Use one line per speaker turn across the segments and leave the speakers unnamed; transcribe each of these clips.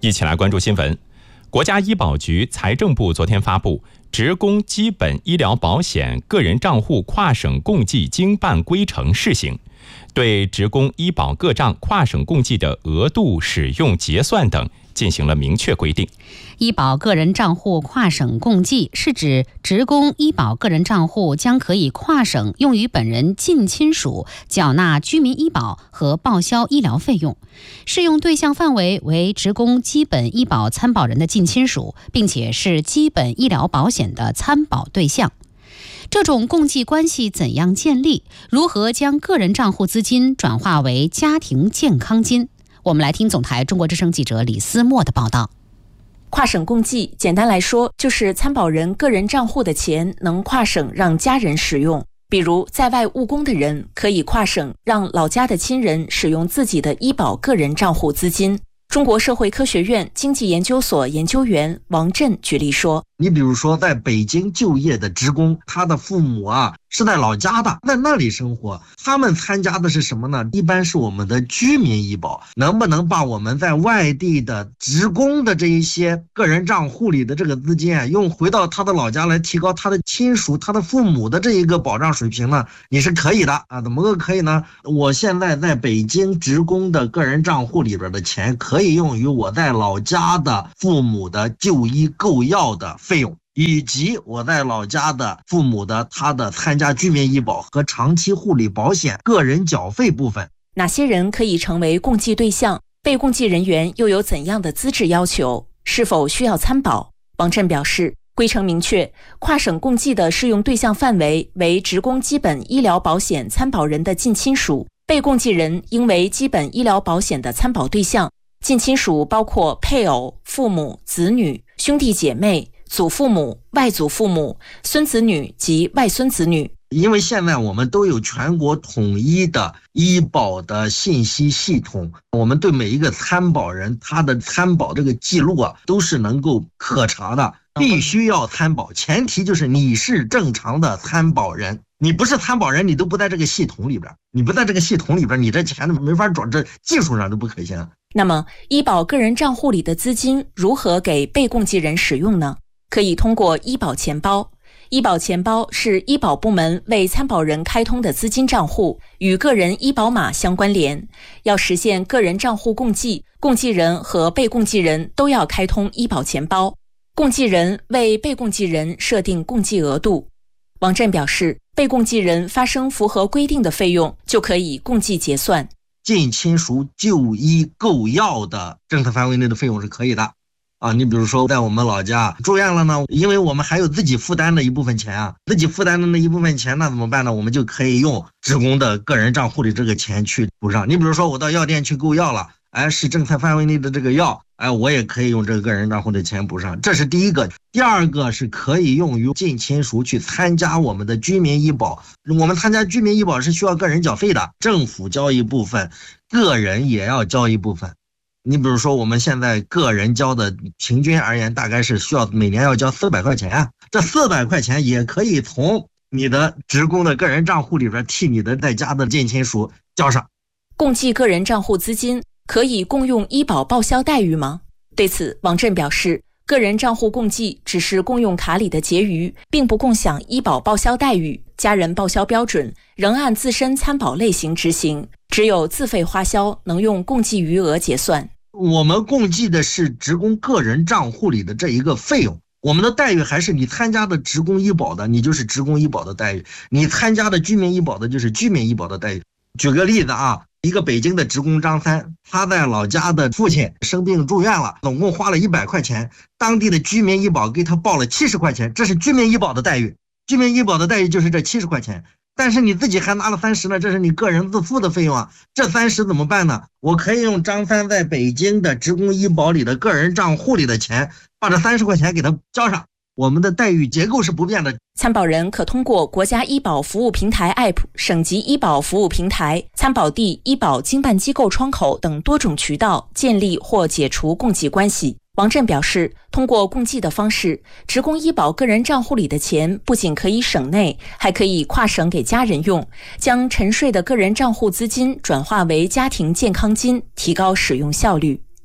一起来关注新闻。国家医保局、财政部昨天发布职工基本医疗保险个人账户跨省共计经办规程试行，对职工医保个账跨省共计的额度、使用、结算等进行了明确规定。
医保个人账户跨省共计是指职工医保个人账户将可以跨省用于本人近亲属缴纳居民医保和报销医疗费用，适用对象范围为职工基本医保参保人的近亲属，并且是基本医疗保险的参保对象。这种共计关系怎样建立？如何将个人账户资金转化为家庭健康金？我们来听总台中国之声记者李思墨的报道。
跨省共计简单来说就是参保人个人账户的钱能跨省让家人使用，比如在外务工的人可以跨省让老家的亲人使用自己的医保个人账户资金。中国社会科学院经济研究所研究员王震举例说，
你比如说在北京就业的职工，他的父母是在老家的，在那里生活，他们参加的是什么呢？一般是我们的居民医保。能不能把我们在外地的职工的这一些个人账户里的这个资金用回到他的老家来提高他的亲属、他的父母的这一个保障水平呢？你是可以的怎么个可以呢？我现在在北京职工的个人账户里边的钱可以用于我在老家的父母的就医购药的费用，以及我在老家的父母的他的参加居民医保和长期护理保险个人缴费部分。
哪些人可以成为共计对象？被共计人员又有怎样的资质要求？是否需要参保？王震表示，规程明确，跨省共计的适用对象范围为职工基本医疗保险参保人的近亲属，被共计人应为基本医疗保险的参保对象。近亲属包括配偶、父母、子女、兄弟姐妹、祖父母、外祖父母、孙子女及外孙子女。
因为现在我们都有全国统一的医保的信息系统，我们对每一个参保人他的参保这个记录都是能够可查的，必须要参保，前提就是你是正常的参保人。你不是参保人，你都不在这个系统里边，你不在这个系统里边，你这钱都没法转，这技术上都不可行。
那么医保个人账户里的资金如何给被共计人使用呢？可以通过医保钱包。医保钱包是医保部门为参保人开通的资金账户，与个人医保码相关联。要实现个人账户共计，共计人和被共计人都要开通医保钱包。共计人为被共计人设定共计额度。王震表示，被共计人发生符合规定的费用，就可以共计结算。
近亲属就医购药的政策范围内的费用是可以的你比如说在我们老家住院了呢，因为我们还有自己负担的一部分钱自己负担的那一部分钱那怎么办呢？我们就可以用职工的个人账户里这个钱去补上。你比如说我到药店去购药了，是政策范围内的这个药，我也可以用这个个人账户的钱补上，这是第一个。第二个是可以用于近亲属去参加我们的居民医保。我们参加居民医保是需要个人缴费的，政府交一部分，个人也要交一部分。你比如说我们现在个人交的平均而言大概是需要每年要交400块钱这400块钱也可以从你的职工的个人账户里边替你的在家的近亲属交上。
共计个人账户资金可以共用医保报销待遇吗？对此，王震表示，个人账户共计只是共用卡里的结余，并不共享医保报销待遇，家人报销标准仍按自身参保类型执行，只有自费花销能用共计余额结算。
我们共计的是职工个人账户里的这一个费用，我们的待遇还是你参加的职工医保的，你就是职工医保的待遇；你参加的居民医保的，就是居民医保的待遇。举个例子一个北京的职工张三，他在老家的父亲生病住院了，总共花了100块钱，当地的居民医保给他报了70块钱，这是居民医保的待遇。居民医保的待遇就是这70块钱。但是你自己还拿了30呢，这是你个人自付的费用这30怎么办呢？我可以用张三在北京的职工医保里的个人账户里的钱，把这30块钱给他交上。我们的待遇结构是不变的。
参保人可通过国家医保服务平台 App、 省级医保服务平台、参保地医保经办机构窗口等多种渠道建立或解除共计关系。王震表示，通过共计的方式，职工医保个人账户里的钱不仅可以省内，还可以跨省给家人用，将沉睡的个人账户资金转化为家庭健康金，提高使用效率。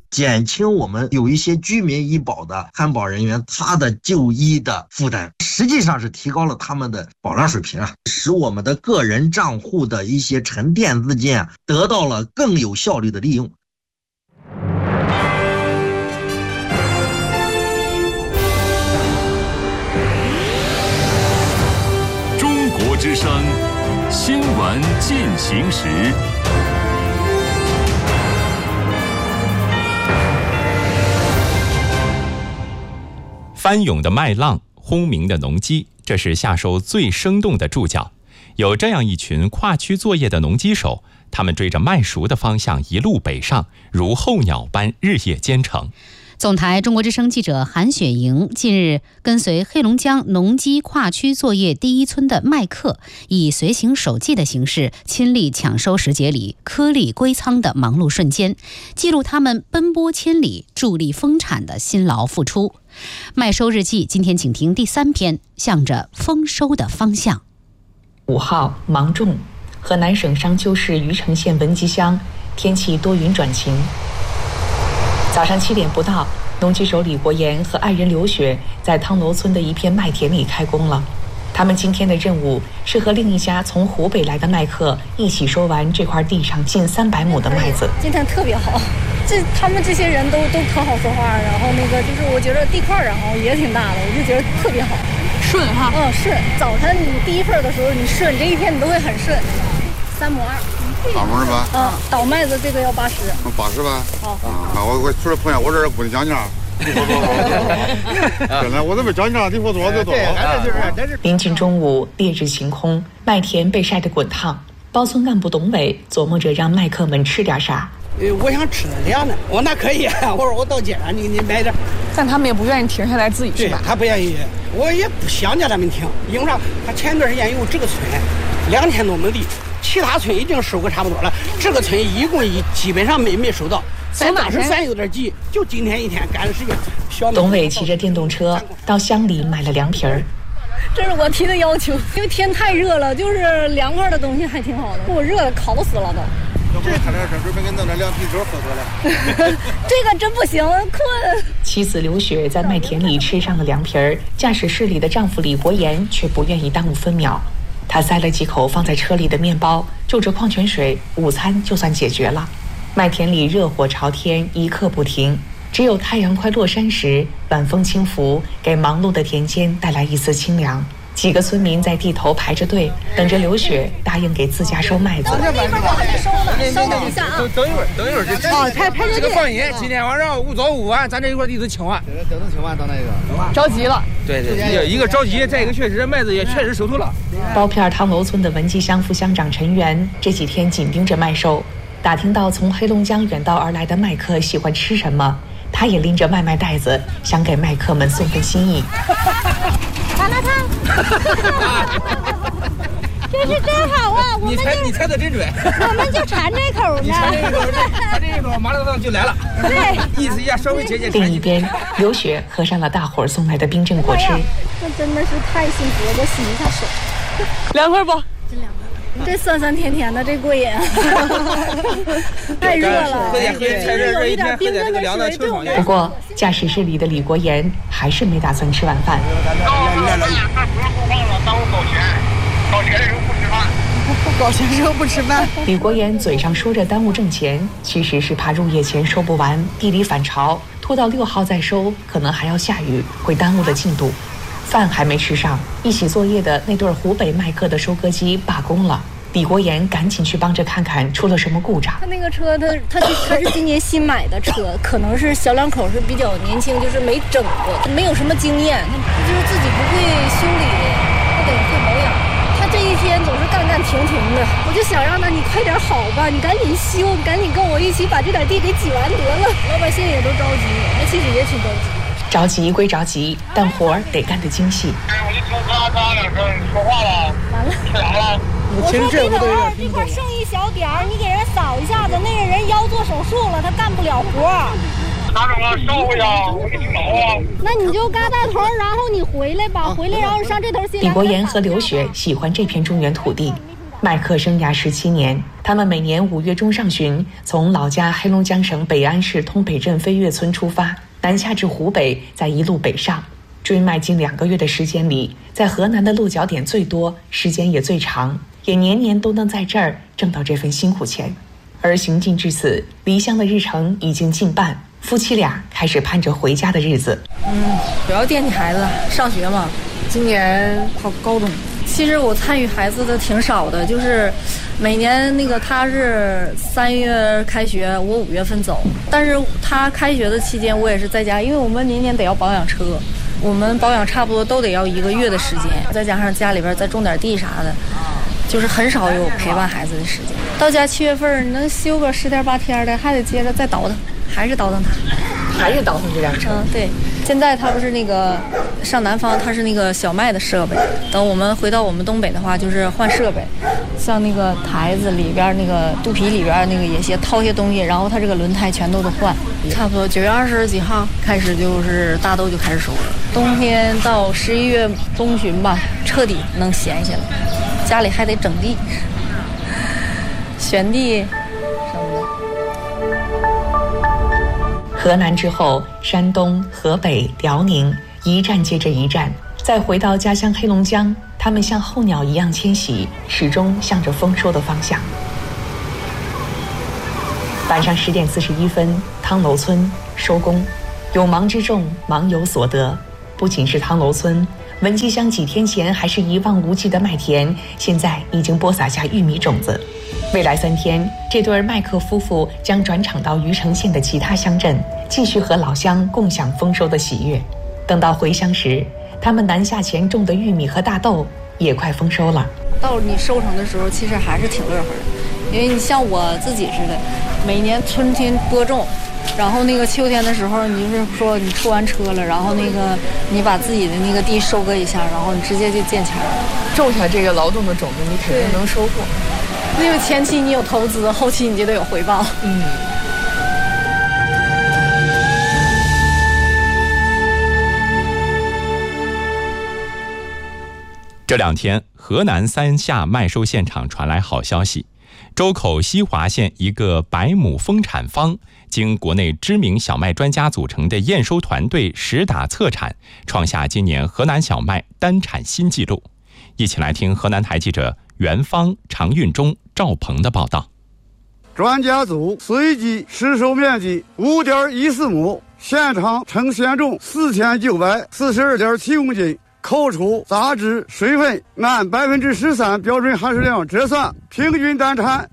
减轻我们有一些居民医保的看保人员他的就医的负担，实际上是提高了他们的保障水平啊，使我们的个人账户的一些沉淀资金啊得到了更有效率的利用。
中国之声新闻进行时。
翻涌的麦浪，轰鸣的农机，这是夏收最生动的注脚。有这样一群跨区作业的农机手，他们追着麦熟的方向一路北上，如候鸟般日夜兼程。
总台中国之声记者韩雪莹近日跟随黑龙江农机跨区作业第一村的麦客，以随行手记的形式亲历抢收时节里颗粒归仓的忙碌瞬间，记录他们奔波千里助力丰产的辛劳付出。麦收日记今天请听第3篇，向着丰收的方向。
5号芒种，河南省商丘市虞城县文集乡，天气多云转晴。早上7点不到，农机手李国岩和爱人刘雪在汤楼村的一片麦田里开工了。他们今天的任务是和另一家从湖北来的麦客一起收完这块地上近300亩的麦子。
今天特别好，他们这些人都可好说话，然后就是我觉得地块然后也挺大的，我就觉得特别好，
顺哈。
顺。早晨你第一份的时候你顺，这一天你都会很顺。3亩2。
2亩是吧？
倒麦子这个要80。
80吧？
好。
我除了碰见我这儿不能讲价。本来我都没讲价，地货多就多。
临近中午，烈日晴空，麦田被晒得滚烫。包村干部董伟琢磨着让麦客们吃点啥。
我想吃点凉的，我那可以，我说我到街上你买点。
但他们也不愿意停下来自己去买。
他不愿意，我也不想叫他们停，因为啥？他前段时间有这个村2000多亩地，其他村已经收个差不多了，这个村一共基本上没收到。当时咱有点急，就今天一天赶的时间。
董伟骑着电动车到乡里买了凉皮儿。
这是我提的要求，因为天太热了，就是凉快的东西还挺好的。我热的烤死了都。
这看来准备给弄点凉啤酒喝多了。
这个真不行，困。
妻子刘雪在麦田里吃上了凉皮儿，驾驶室里的丈夫李国岩却不愿意耽误分秒。他塞了几口放在车里的面包，就着矿泉水，午餐就算解决了。麦田里热火朝天，一刻不停。只有太阳快落山时，晚风轻拂，给忙碌的田间带来一丝清凉。几个村民在地头排着队，等着刘雪答应给自家收麦子。
我还得收呢，稍等一下啊。
等一会儿这
排
这个放心，今天晚上5早5晚，咱这一块地都清完。
等清完到那个。
着急了。
对，一个着急，再一个确实麦子也确实收透了。
包片汤楼村的文集乡副乡长陈元这几天紧盯着麦收，打听到从黑龙江远道而来的麦客喜欢吃什么，他也拎着麦袋子，想给麦客们送份心意。
麻辣烫，这是真好啊！
你猜的真准，
我们就馋这口呢。
他这一口麻辣烫就来了，
对，
意思一下稍微节俭。
另一边，刘雪喝上了大伙儿送来的冰镇果汁。
这真的是太幸福了，我洗一下手。
凉快不？
真凉快。这酸酸甜甜的，这过瘾。太热了，有一点冰镇的水对我们。
不过，驾驶室里的李国岩还是没打算吃晚饭。
搞钱时候不吃饭。
李国岩嘴上说着耽误挣钱，其实是怕入夜前收不完，地里反潮，拖到6号再收，可能还要下雨，会耽误了进度。饭还没吃上，一起作业的那对湖北麦客的收割机罢工了。李国岩赶紧去帮着看看出了什么故障。
他那个车，他是今年新买的车，可能是小两口是比较年轻，就是没整过，没有什么经验，就是自己不会修理，不得会保养。他这一天总是干停的，我就想让他你快点好吧，你赶紧修，你赶紧跟我一起把这点地给挤完得了。老百姓也都着急，那其实也挺着急。
着急归着急，但活儿得干得精细。
我就听咔咔2声，你说话了？
完了，
吃啥了？
我说地头二这块剩一小点儿，你给人扫一下子，那个人腰做手术了，他干不了活。
哪种啊？烧回家，我给你找啊。
那你就嘎大头，然后你回来吧，回来然后上这头先。
李国岩和刘雪喜欢这片中原土地， 麦客生涯17年，他们每年5月中上旬从老家黑龙江省北安市通北镇飞跃村出发，南下至湖北，再一路北上，追麦近2个月的时间里，在河南的落脚点最多，时间也最长，也年年都能在这儿挣到这份辛苦钱。而行进至此，离乡的日程已经近半，夫妻俩开始盼着回家的日子。
主要惦记孩子上学嘛，今年考高中。其实我参与孩子的挺少的，就是每年他是3月开学，我5月份走，但是他开学的期间我也是在家，因为我们年年得要保养车，我们保养差不多都得要1个月的时间，再加上家里边再种点地啥的，就是很少有陪伴孩子的时间。到家7月份能休个10天8天的，还得接着再倒腾，还是倒腾这辆车。对。现在他不是上南方，他是小麦的设备。等我们回到我们东北的话，就是换设备，像台子里边肚皮里边也些掏些东西，然后他这个轮胎全都得换。差不多9月20几号开始就是大豆就开始收了，冬天到11月中旬吧，彻底能闲下来。家里还得整地、选地。
河南之后，山东、河北、辽宁，一站接着一站。再回到家乡黑龙江，他们像候鸟一样迁徙，始终向着丰收的方向。晚上10点41分，汤楼村收工。有忙之众，忙有所得。不仅是汤楼村，文集乡几天前还是一望无际的麦田，现在已经播撒下玉米种子。未来3天，这对麦克夫妇将转场到余城县的其他乡镇，继续和老乡共享丰收的喜悦。等到回乡时，他们南下前种的玉米和大豆也快丰收了。
到你收成的时候，其实还是挺乐呵的，因为你像我自己似的，每年春天播种，然后秋天的时候，你就是说你出完车了，然后你把自己的地收割一下，然后你直接就见钱了。
种下这个劳动的种子，你肯定能收获。
因为前期你有投资，后期你就得有回报。
这2天，河南三下麦收现场传来好消息。周口西华县一个百亩丰产坊，经国内知名小麦专家组成的验收团队实打测产，创下今年河南小麦单产新纪录。一起来听河南台记者袁芳、常运忠、赵鹏的报道。
专家组随机实收面积 5.14亩，现场称现种4942.7公斤，扣除杂质、水分，按13%标准含水量折算，平均单产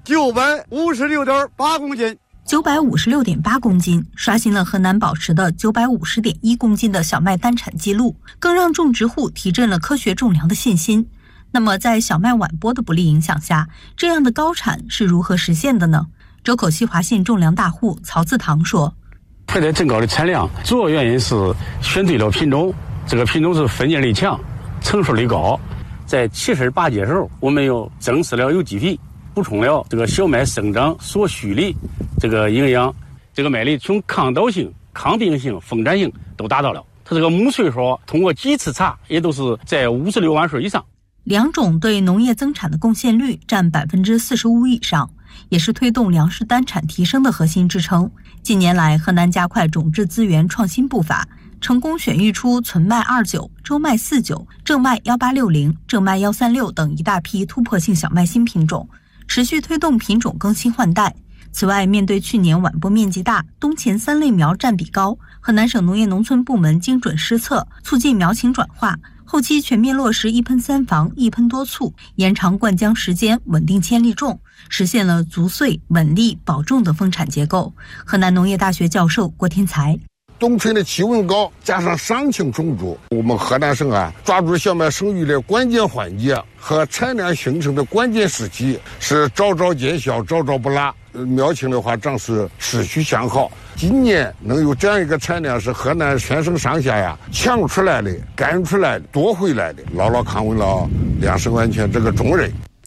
956.8公斤。
956.8公斤，刷新了河南保持的950.1公斤的小麦单产记录，更让种植户提振了科学种粮的信心。那么在小麦晚播的不利影响下，这样的高产是如何实现的呢？周口西华县种粮大户曹自堂说，
获得这么高的产量，主要原因是选对了品种，这个品种是分解力强，成熟率高。在7十8节时候，我们又增施了有机肥，补充了这个小麦生长所需的这个营养，这个麦粒从抗倒性、抗病性、丰产性都达到了。它这个母岁数通过几次查也都是在56万岁以上。
两种对农业增产的贡献率占45%以上，也是推动粮食单产提升的核心支撑。近年来，河南加快种质资源创新步伐，成功选育出存麦29、周麦49、正麦1860、正麦136等一大批突破性小麦新品种，持续推动品种更新换代。此外，面对去年晚播面积大、冬前3类苗占比高，河南省农业农村部门精准施策，促进苗情转化，后期全面落实1喷3防、1喷多促，延长灌浆时间，稳定千粒种，实现了足穗、稳粒、保种的丰产结构。河南农业大学教授郭天才，
冬春的气温高，加上上青种植，我们河南省抓住小麦生育的关键环节和产量形成的关键时期，是朝朝见效，朝朝不落。苗情的话，长势持续向好。今年能有这样一个产量，是河南全省上下抢出来的、干出来的、夺回来的，牢牢扛稳了粮食安全这个重任。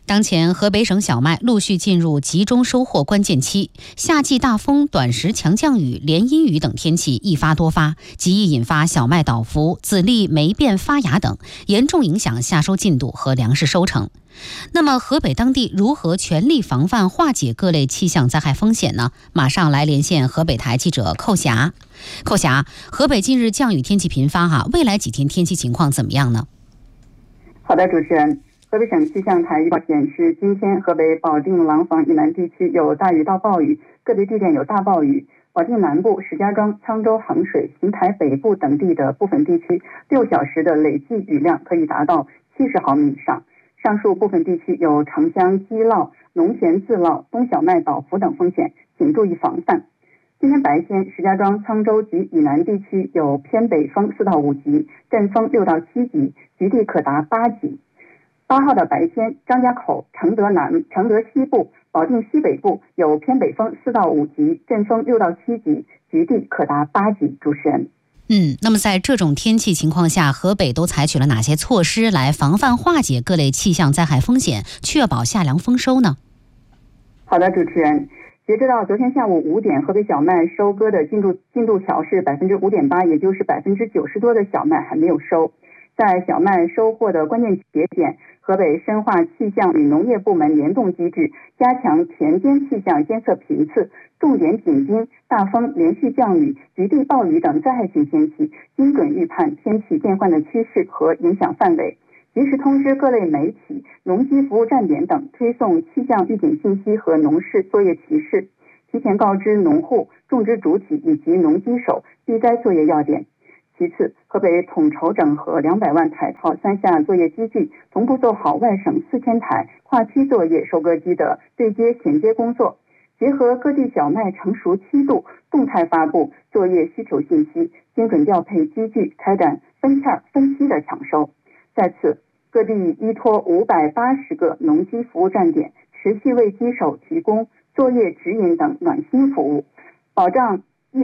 当前河北省小麦陆续进入集中收获关键期，夏季大风、短时强降雨、连阴雨等天气一发多发，极易引发小麦倒伏、籽粒霉变发芽等，严重影响夏收进度和粮食收成。那么河北当地如何全力防范化解各类气象灾害风险呢？马上来连线河北台记者寇霞。寇霞，河北近日降雨天气频发未来几天天气情况怎么样呢？
好的，主持人。河北省气象台预报显示，今天河北保定、廊坊以南地区有大雨到暴雨，个别地点有大暴雨。保定南部、石家庄、沧州、衡水、邢台北部等地的部分地区6小时的累计雨量可以达到70毫米以上。上述部分地区有长江积涝、农田自涝、冬小麦倒伏等风险，请注意防范。今天白天，石家庄、沧州及以南地区有偏北风4到5级，阵风6到7级，局地可达8级。8号的白天，张家口、承德南、承德西部、保定西北部有偏北风4到5级，阵风6到7级，局地可达8级。主持人。
那么在这种天气情况下，河北都采取了哪些措施来防范化解各类气象灾害风险，确保夏粮丰收呢？
好的，主持人。截止到昨天下午5点，河北小麦收割的进度条是 5.8%， 也就是 90% 多的小麦还没有收。在小麦收获的关键节点，河北深化气象与农业部门联动机制，加强田间气象监测频次，重点紧盯大风、连续降雨、局地暴雨等灾害性天气，精准预判天气变换的趋势和影响范围，及时通知各类媒体、农机服务站点等推送气象预警信息和农事作业提示，提前告知农户、种植主体以及农机手避灾作业要点。其次，河北统筹整合200万台套3下作业机具，同步做好外省4000台跨区作业收割机的对接衔接工作，结合各地小麦成熟期度，动态发布作业需求信息，精准调配机具，开展分片分期的抢收。在此，各地依托580个农机服务站点，持续为机手提供作业指引等暖心服务，保障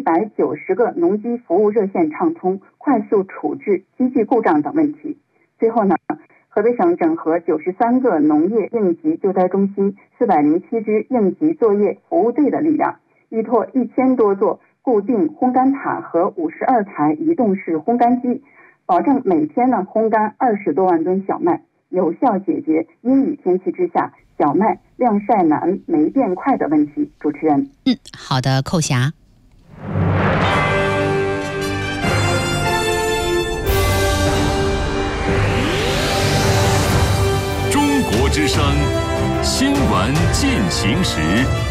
190个农机服务热线畅通，快速处置机具故障等问题。最后呢，河北省整合93个农业应急救灾中心、407支应急作业服务队的力量，依托1000多座固定烘干塔和52台移动式烘干机，保证每天烘干20多万吨小麦，有效解决阴雨天气之下小麦晾晒难、霉变快的问题。主持人。
好的，寇霞。
中国之声新闻进行时。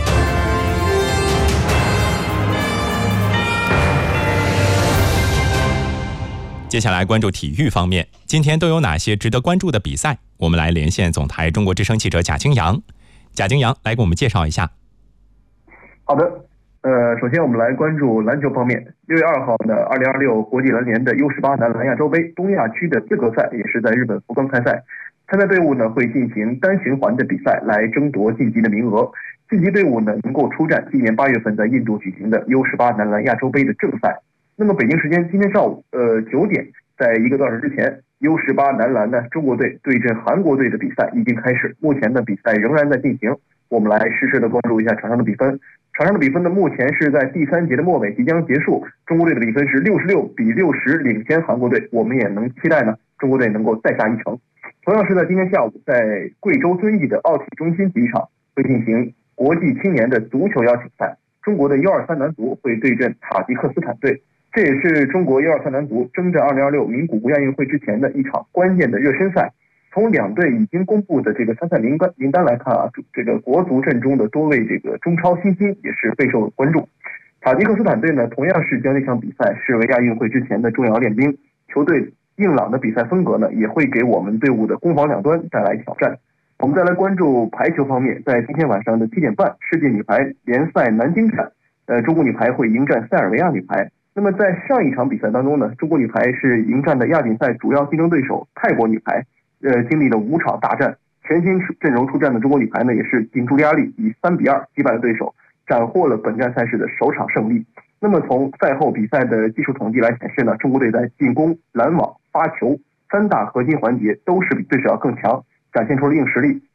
接下来关注体育方面，今天都有哪些值得关注的比赛？我们来连线总台中国之声记者贾京阳。贾京阳来给我们介绍一下。
好的，首先我们来关注篮球方面。6月2号的2026国际篮联的 U18 男篮亚洲杯东亚区的资格赛也是在日本福冈开赛。参赛队伍呢会进行单循环的比赛来争夺晋级的名额。晋级队伍呢能够出战今年8月份在印度举行的 U18 男篮亚洲杯的正赛。那么北京时间今天上午9点，在1个多小时之前， U18 男篮呢中国队对阵韩国队的比赛已经开始，目前的比赛仍然在进行。我们来实时的关注一下场上的比分。场上的比分呢，目前是在第3节的末尾即将结束，中国队的比分是66-60领先韩国队。我们也能期待呢中国队能够再下一城。同样是在今天下午，在贵州遵义的奥体中心体育场会进行国际青年的足球邀请赛，中国的U23男足会对阵塔吉克斯坦队。这也是中国U23男足征战2026名古屋亚运会之前的一场关键的热身赛。从两队已经公布的这个参赛名单来看啊，这个国足阵中的多位这个中超新星也是备受关注。塔吉克斯坦队呢，同样是将这场比赛视为亚运会之前的重要练兵。球队硬朗的比赛风格呢，也会给我们队伍的攻防两端带来挑战。我们再来关注排球方面，在今天晚上的7点半，世界女排联赛南京站，中国女排会迎战塞尔维亚女排。那么在上一场比赛当中呢，中国女排是迎战的亚锦赛主要竞争对手泰国女排。经历了5场大战，全新阵容出战的中国女排呢，也是顶住压力，以3-2击败了对手，斩获了本站赛事的首场胜利。那么从赛后比赛的技术统计来显示呢，中国队在进攻、拦网、发球3大核心环节都是比对手要更强，展现出了硬实力，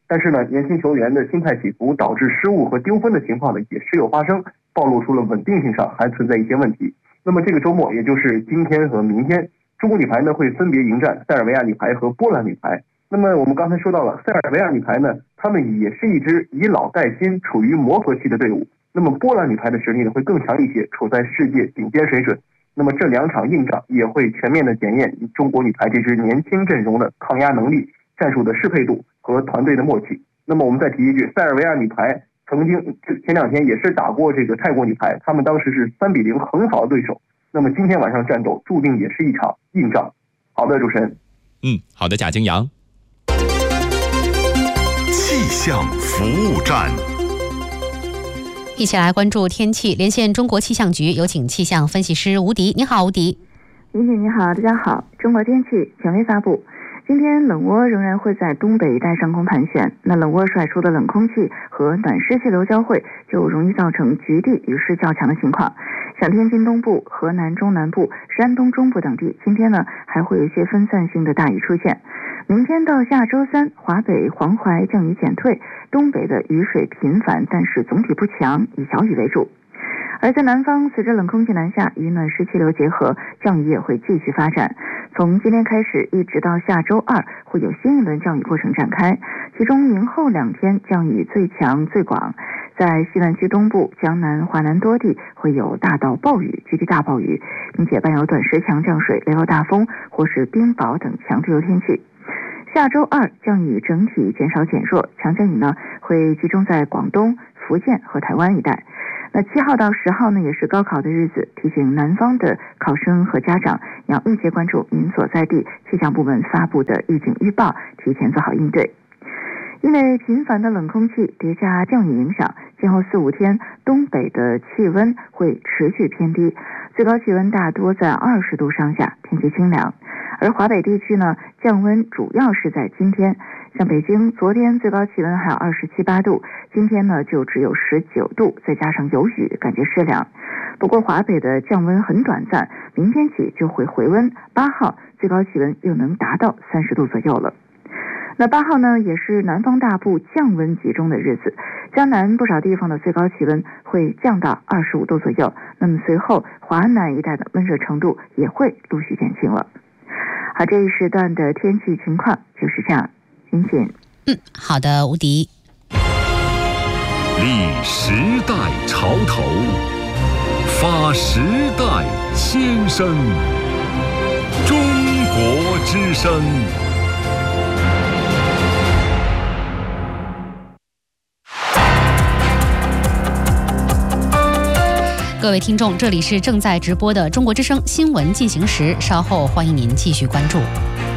但是呢，年轻球员的心态起伏导致失误和丢分的情况呢也时有发生，暴露出了稳定性上还存在一些问题。那么这个周末，也就是今天和明天，中国女排呢会分别迎战塞尔维亚女排和波兰女排。那么我们刚才说到了塞尔维亚女排呢，她们也是一支以老带新、处于磨合期的队伍。那么波兰女排的实力呢会更强一些，处在世界顶尖水准。那么这2场硬仗也会全面的检验中国女排这支年轻阵容的抗压能力、战术的适配度和团队的默契。那么我们再提一句，塞尔维亚女排曾经前2天也是打过这个泰国女排，他们当时是3-0横扫对手。那么今天晚上战斗注定也是一场硬仗。好的，主持人。
好的，贾京阳。
气象服务站。
一起来关注天气，连线中国气象局，有请气象分析师吴迪。你好，吴迪。
林姐你好，大家好。中国天气权威发布，今天冷涡仍然会在东北一带上空盘旋，那冷涡甩出的冷空气和暖湿气流交汇，就容易造成局地雨势较强的情况。像天津东部、河南中南部、山东中部等地，今天呢还会有一些分散性的大雨出现。明天到下周3，华北、黄淮降雨减退，东北的雨水频繁，但是总体不强，以小雨为主。而在南方，随着冷空气南下，与暖湿气流结合，降雨也会继续发展。从今天开始一直到下周2，会有新一轮降雨过程展开，其中明后2天降雨最强最广。在西南区东部、江南、华南多地会有大到暴雨、局地大暴雨，并且伴有短时强降水、雷暴大风或是冰雹等强对流天气。下周2降雨整体减少减弱，强降雨呢会集中在广东、福建和台湾一带。那7号到10号呢也是高考的日子，提醒南方的考生和家长要密切关注您所在地气象部门发布的预警预报，提前做好应对。因为频繁的冷空气叠加降雨影响，今后4-5天东北的气温会持续偏低，最高气温大多在20度上下，天气清凉。而华北地区呢，降温主要是在今天，像北京昨天最高气温还有27、8度，今天呢就只有19度，再加上有雨，感觉湿凉。不过华北的降温很短暂，明天起就会回温，8号最高气温又能达到30度左右了。那8号呢也是南方大部降温集中的日子，江南不少地方的最高气温会降到25度左右，那么随后华南一带的闷热程度也会陆续减轻了。好，这一时段的天气情况就是这样。欣欣。
好的，吴迪。
立时代潮头，发时代先声，中国之声。
各位听众，这里是正在直播的中国之声新闻进行时，稍后欢迎您继续关注。